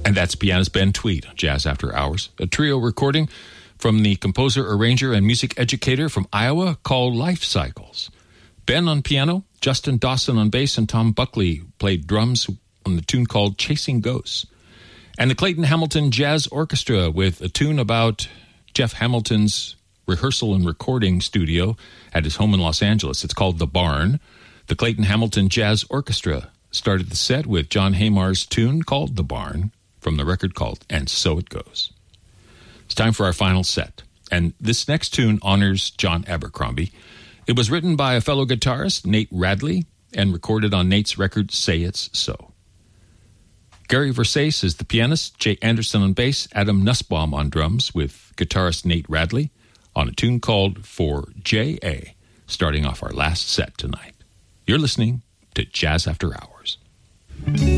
And that's pianist Ben Tweed, Jazz After Hours, a trio recording from the composer, arranger, and music educator from Iowa called Life Cycles. Ben on piano, Justin Dawson on bass, and Tom Buckley played drums on the tune called Chasing Ghosts. And the Clayton Hamilton Jazz Orchestra with a tune about Jeff Hamilton's rehearsal and recording studio at his home in Los Angeles. It's called The Barn. The Clayton Hamilton Jazz Orchestra started the set with John Haymar's tune called The Barn from the record called And So It Goes. It's time for our final set. And this next tune honors John Abercrombie. It was written by a fellow guitarist, Nate Radley, and recorded on Nate's record, Say It's So. Gary Versace is the pianist, Jay Anderson on bass, Adam Nussbaum on drums with guitarist Nate Radley on a tune called For J.A., starting off our last set tonight. You're listening to Jazz After Hours.